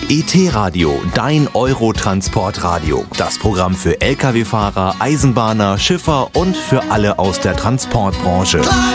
ET-Radio, dein Eurotransportradio. Das Programm für Lkw-Fahrer, Eisenbahner, Schiffer und für alle aus der Transportbranche.